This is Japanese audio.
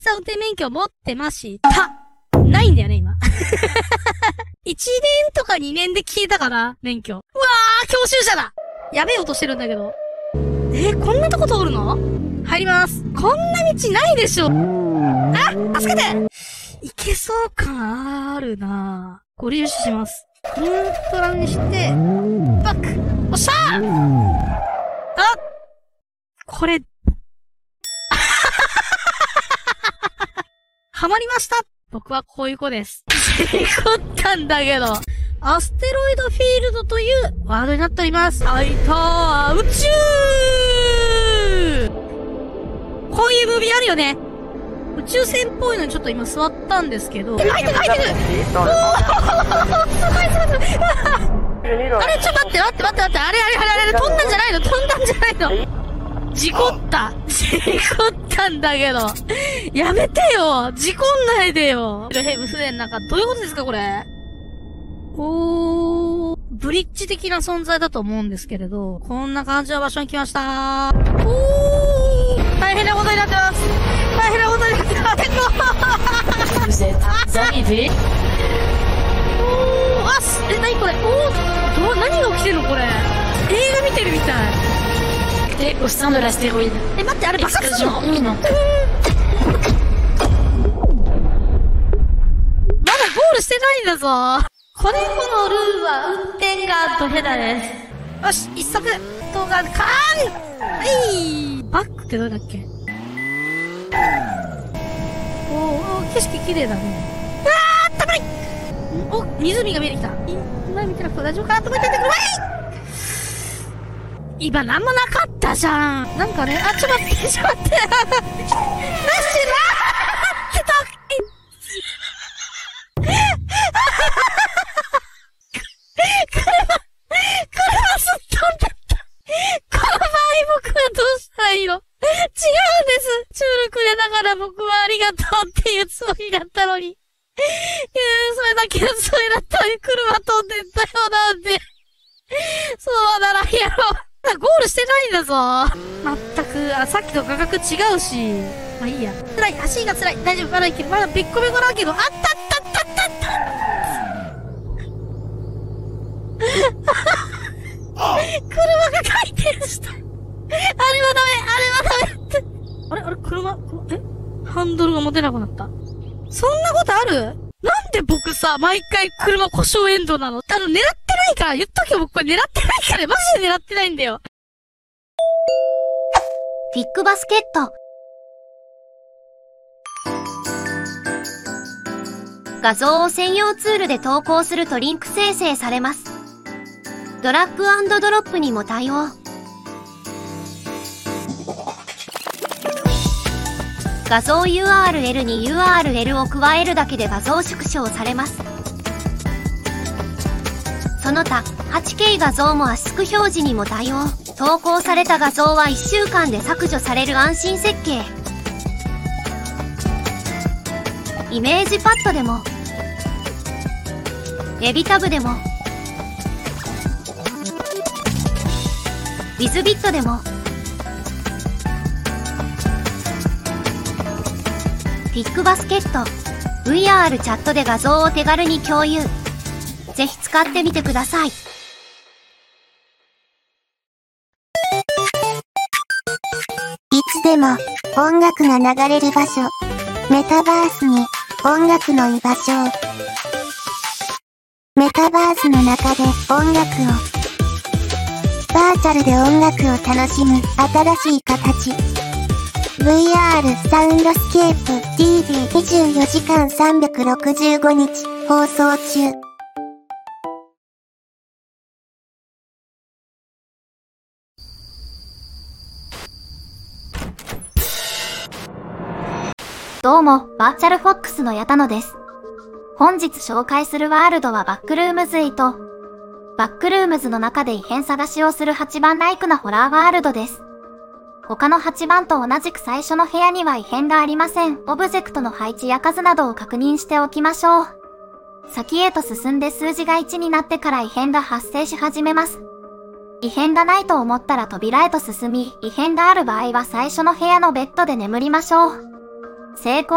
さあ、運転免許持ってました。ないんだよね、今。1年とか2年で消えたかな、免許。うわー、教習車だ。やべえ音してるんだけど。こんなとこ通るの？入ります。こんな道ないでしょ。あ、助けて！いけそう感あるなぁ。ご利用します。コントラにして、バック！おっしゃー！あ！これ、はまりました！僕はこういう子です。事故ったんだけど。アステロイドフィールドというワードになっております。あいたー、宇宙！こういうムービーあるよね。宇宙船っぽいのにちょっと今座ったんですけど。入ってるおー、すごいすごいすごい。あれ、ちょっと待って、あれ、飛んだんじゃないの？事故ったんだけど。やめてよ！事故んないでよ！無船なんか、どういうことですか、これ？ブリッジ的な存在だと思うんですけれど、こんな感じの場所に来ました。大変なことになってます。何これ？何が起きてるのこれ？映画見てるみたい。 au sein de l'astéroïde. 待って、あれ爆発するの？まだゴールしてないんだぞ。このルールは運転がドヘダです。よし、一足動画カーン！バックってどうだっけ？景色綺麗だね。あったかい！湖が見えてきた。今見てなくて大丈夫かなと思ってんだけど、今なんもなかったじゃん。なんかね、ちょっと待って。なしなーって車すっ飛んじゃった。この場合僕はどうしたらいいの？違うんです。チュールくれながら僕はありがとうっていうつもりだったのに。それだけのつもりだったのに車飛んでったよなんて。そうならやろう。ゴールしてないんだぞ。まったく、さっきと価格違うし。まあいいや。辛い、足が辛い。大丈夫、まだいける。まだべっこべこだけど、あった車が回転した。あれはダメって。あれ車、ハンドルが持てなくなった。そんなことある？なんで僕さ、毎回車故障エンドなの？狙ってないから、言っとけよ、僕これ狙ってないから、マジで狙ってないんだよ。 フィックバスケット。画像を専用ツールで投稿するとリンク生成されます。ドラッグ&ドロップにも対応。画像 URL に URL を加えるだけで画像縮小されます。その他、8K 画像も圧縮表示にも対応。投稿された画像は1週間で削除される安心設計。イメージパッドでも、エビタブでも、ウィズビットでも、フィックバスケット、VR チャットで画像を手軽に共有。ぜひ使ってみてください。いつでも音楽が流れる場所。メタバースに音楽の居場所を。メタバースの中で音楽を。バーチャルで音楽を楽しむ新しい形。VR サウンドスケープ TV24 時間365日放送中。 どうも、バーチャルフォックスの矢田野です。本日紹介するワールドはバックルームズ8。バックルームズの中で異変探しをする8番ライクなホラーワールドです。他の8番と同じく最初の部屋には異変がありません。オブジェクトの配置や数などを確認しておきましょう。先へと進んで数字が1になってから異変が発生し始めます。異変がないと思ったら扉へと進み、異変がある場合は最初の部屋のベッドで眠りましょう。成功